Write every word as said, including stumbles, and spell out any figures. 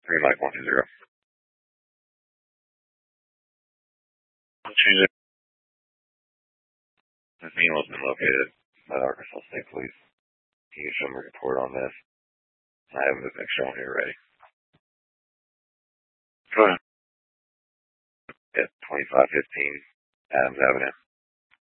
Three Mike one two zero. Choose it. This meal has been located by the Arkansas State Police. Can you show me a report on this? I have the picture on here ready. Go ahead. At twenty-five fifteen Adams Avenue.